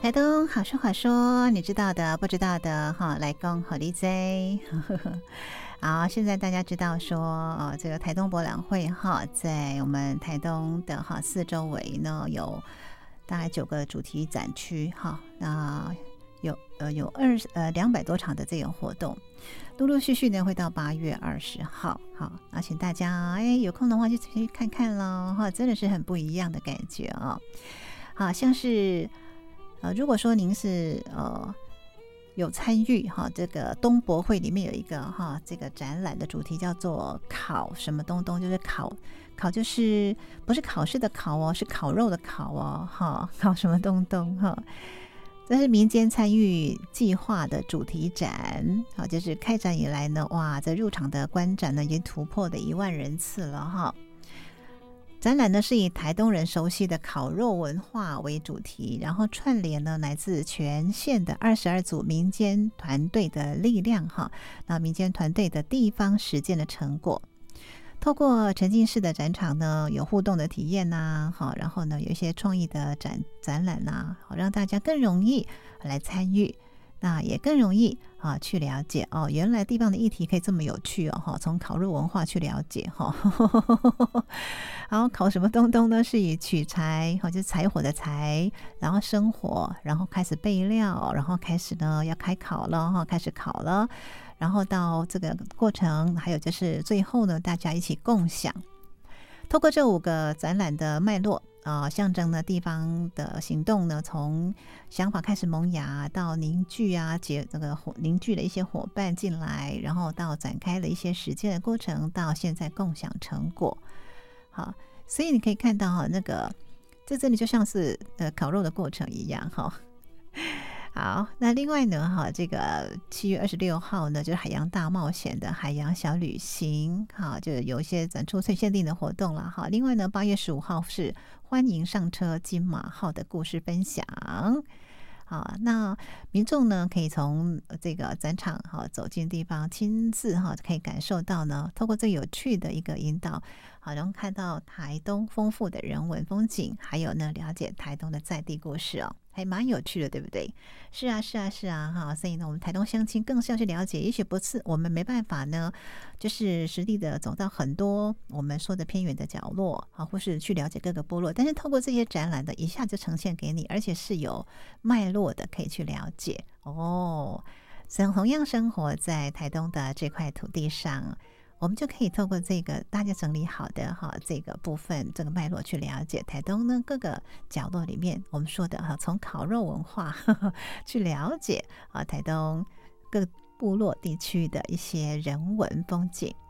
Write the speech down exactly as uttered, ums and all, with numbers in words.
台东好说好说，你知道的不知道的哈，来讲好利在。好，现在大家知道说，呃，这个台东博览会哈，在我们台东的哈四周围呢，有大概九个主题展区哈，那有呃有二呃两百多场的这个活动，陆陆续续呢会到八月二十号，好，那请大家哎有空的话就去看看喽哈，真的是很不一样的感觉啊、哦，好像是呃如果说您是呃。有参与哈，这个东博会里面有一个哈，这个展览的主题叫做烤什么东东，就是烤烤就是不是考试的烤哦，是烤肉的烤哦，哈，烤什么东东哈。这是民间参与计划的主题展，好，就是开展以来呢，哇，这入场的观展呢已经突破了一万人次了哈。展览呢是以台东人熟悉的烤肉文化为主题，然后串联了来自全县的二十二组民间团队的力量哈，那民间团队的地方实践的成果，透过沉浸式的展场呢，有互动的体验呐、啊，好，然后呢有一些创意的展展览呐、啊，好让大家更容易来参与。那也更容易啊去了解哦，原来地方的议题可以这么有趣哦，哈，从烤肉文化去了解哈。然后烤什么东东呢？是以取材，哈，就是柴火的柴，然后生火，然后开始备料，然后开始呢要开烤了哈，开始烤了，然后到这个过程，还有就是最后呢，大家一起共享。透过这五个展览的脉络。呃，象征呢地方的行动呢，从想法开始萌芽，到凝聚啊，结这个凝聚了一些伙伴进来，然后到展开了一些实践的过程，到现在共享成果。好，所以你可以看到哈，那个这真的就像是呃烤肉的过程一样哈。好，那另外呢，哈，这个七月二十六号呢，就是海洋大冒险的海洋小旅行，哈，就有一些展出最限定的活动了，哈。另外呢，八月十五号是欢迎上车金马号的故事分享，好，那民众呢可以从这个展场哈走进地方，亲自哈可以感受到呢，透过最有趣的一个引导，好，能看到台东丰富的人文风景，还有呢了解台东的在地故事哦。还蛮有趣的，对不对？是啊，是啊，是啊，哈，所以呢，我们台东乡亲更是要去了解。也许不是我们没办法呢，就是实地的走到很多我们说的偏远的角落啊，或是去了解各个部落。但是透过这些展览的，一下就呈现给你，而且是有脉络的，可以去了解哦。同样生活在台东的这块土地上。我们就可以透过这个大家整理好的哈这个部分这个脉络去了解台东呢各个角落里面我们说的哈从烤肉文化呵呵去了解啊台东各部落地区的一些人文风景。